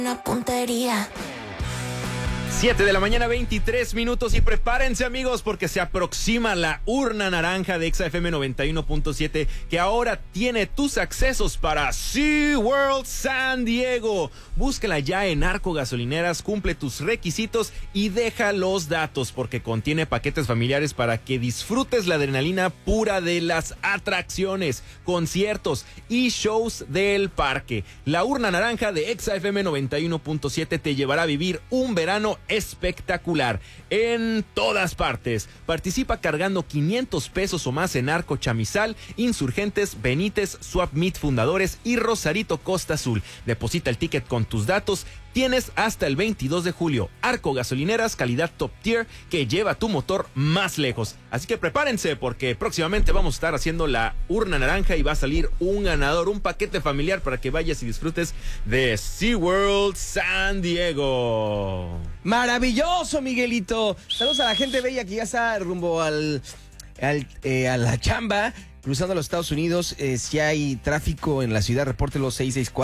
Una puntería. 7 de la mañana, 23 minutos, y prepárense, amigos, porque se aproxima la urna naranja de XFM 91.7, que ahora tiene tus accesos para SeaWorld San Diego. Búscala ya en Arco Gasolineras, cumple tus requisitos y deja los datos, porque contiene paquetes familiares para que disfrutes la adrenalina pura de las atracciones, conciertos y shows del parque. La urna naranja de XFM 91.7 te llevará a vivir un verano espectacular en todas partes. Participa cargando 500 pesos o más en Arco Chamizal, Insurgentes, Benítez, Swap Meet Fundadores y Rosarito Costa Azul. Deposita el ticket con tus datos. Tienes hasta el 22 de julio. Arco Gasolineras, calidad top tier que lleva tu motor más lejos. Así que prepárense, porque próximamente vamos a estar haciendo la urna naranja y va a salir un ganador, un paquete familiar para que vayas y disfrutes de SeaWorld San Diego. Maravilloso, Miguelito. Saludos a la gente bella que ya está rumbo a la chamba, cruzando los Estados Unidos. Si hay tráfico en la ciudad, repórtelo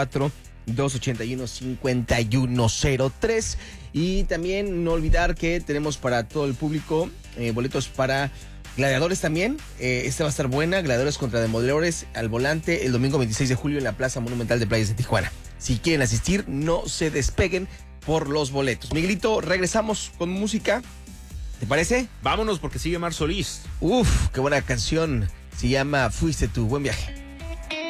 664-281-5103. Y también no olvidar que tenemos para todo el público boletos para Gladiadores también. Esta va a estar buena. Gladiadores contra Demoledores al volante el domingo 26 de julio en la Plaza Monumental de Playas de Tijuana. Si quieren asistir, no se despeguen por los boletos. Miguelito, regresamos con música. ¿Te parece? Vámonos, porque sigue Mar Solís. Uf, qué buena canción. Se llama Fuiste tú. Buen viaje.